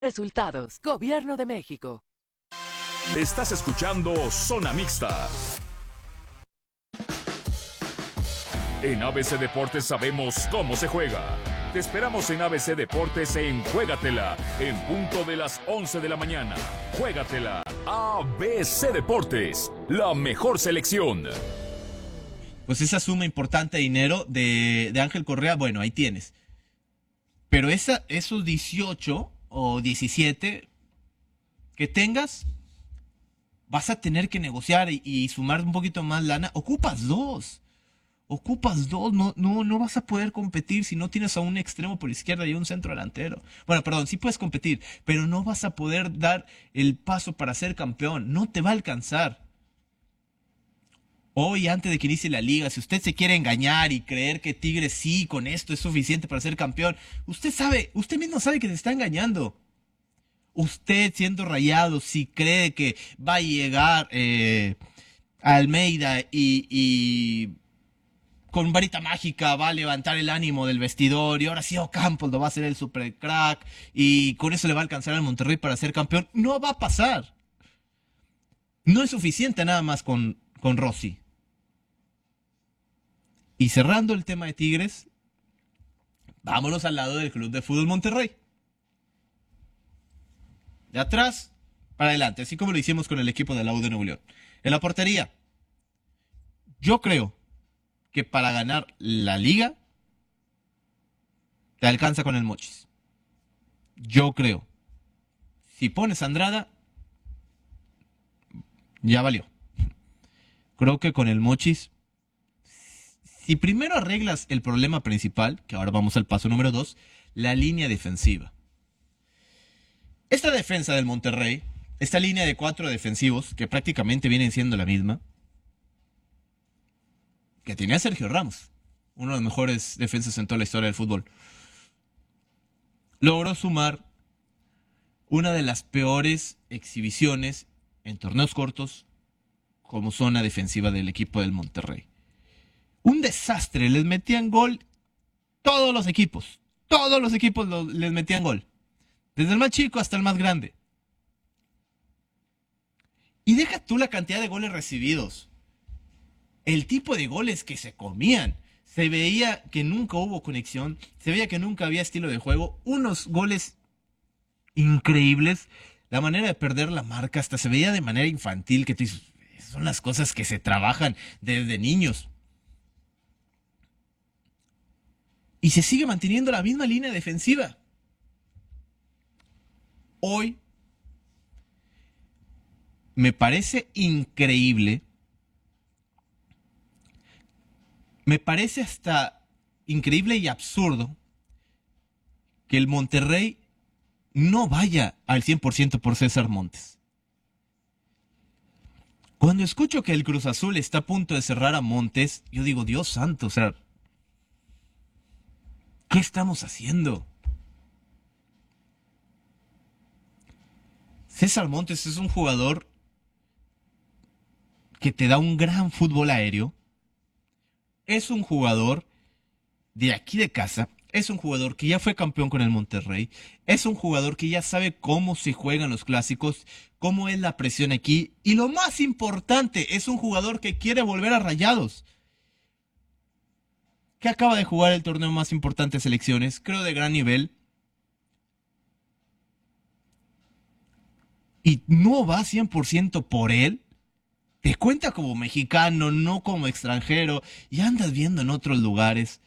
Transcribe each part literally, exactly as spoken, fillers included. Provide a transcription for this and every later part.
Resultados: Gobierno de México. Estás escuchando Zona Mixta. En A B C Deportes sabemos cómo se juega. Te esperamos en A B C Deportes en Juégatela, en punto de las once de la mañana. Juégatela. A B C Deportes, la mejor selección. Pues esa suma importante de dinero de, de Ángel Correa, bueno, ahí tienes. Pero esa, esos dieciocho o diecisiete que tengas, vas a tener que negociar y, y sumar un poquito más lana. Ocupas dos. Ocupas dos. No, no, no vas a poder competir si no tienes a un extremo por izquierda y un centro delantero. Bueno, perdón, sí puedes competir, pero no vas a poder dar el paso para ser campeón. No te va a alcanzar. Hoy, antes de que inicie la liga, si usted se quiere engañar y creer que Tigres sí, con esto es suficiente para ser campeón, usted sabe, usted mismo sabe que se está engañando. Usted, siendo Rayado, si cree que va a llegar eh, a Almeida y, y con varita mágica va a levantar el ánimo del vestidor y ahora sí Ocampos lo va a hacer el super crack y con eso le va a alcanzar al Monterrey para ser campeón, no va a pasar. No es suficiente nada más con, con Rossi. Y cerrando el tema de Tigres, vámonos al lado del Club de Fútbol Monterrey. De atrás para adelante, así como lo hicimos con el equipo de la U de Nuevo León. En la portería, yo creo que para ganar la liga te alcanza con el Mochis. Yo creo. Si pones a Andrada, ya valió. Creo que con el Mochis, si primero arreglas el problema principal, que ahora vamos al paso número dos, la línea defensiva. Esta defensa del Monterrey, esta línea de cuatro defensivos, que prácticamente vienen siendo la misma, que tenía Sergio Ramos, uno de los mejores defensas en toda la historia del fútbol, logró sumar una de las peores exhibiciones en torneos cortos como zona defensiva del equipo del Monterrey. Un desastre, les metían gol todos los equipos, todos los equipos lo, les metían gol, desde el más chico hasta el más grande. Y deja tú la cantidad de goles recibidos, el tipo de goles que se comían. Se veía que nunca hubo conexión, se veía que nunca había estilo de juego, unos goles increíbles, la manera de perder la marca hasta se veía de manera infantil, que tú dices, son las cosas que se trabajan desde niños. Y se sigue manteniendo la misma línea defensiva. Hoy me parece increíble, me parece hasta increíble y absurdo que el Monterrey no vaya al cien por ciento por César Montes. Cuando escucho que el Cruz Azul está a punto de cerrar a Montes, yo digo, Dios santo, o sea, ¿qué estamos haciendo? César Montes es un jugador que te da un gran fútbol aéreo. Es un jugador de aquí de casa. Es un jugador que ya fue campeón con el Monterrey. Es un jugador que ya sabe cómo se juegan los clásicos, cómo es la presión aquí. Y lo más importante, es un jugador que quiere volver a Rayados, que acaba de jugar el torneo más importante de selecciones, creo de gran nivel. Y no va cien por ciento por él. Te cuenta como mexicano, no como extranjero, y andas viendo en otros lugares.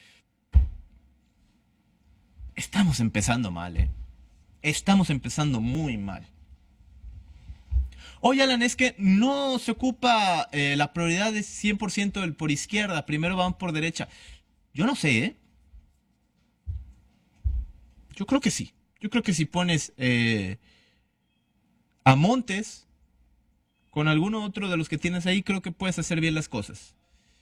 Estamos empezando mal, ¿eh? Estamos empezando muy mal. Oye, Alan, es que no se ocupa eh, la prioridad de cien por ciento del por izquierda, primero van por derecha. Yo no sé, ¿eh? Yo creo que sí. Yo creo que si pones eh, a Montes con alguno otro de los que tienes ahí, creo que puedes hacer bien las cosas.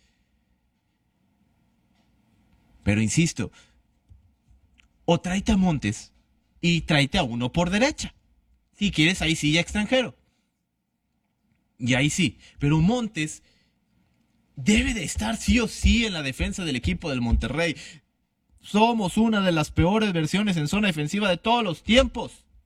Pero insisto, o tráete a Montes y tráete a uno por derecha. Si quieres, ahí sí ya extranjero. Y ahí sí. Pero Montes debe de estar sí o sí en la defensa del equipo del Monterrey. Somos una de las peores versiones en zona defensiva de todos los tiempos.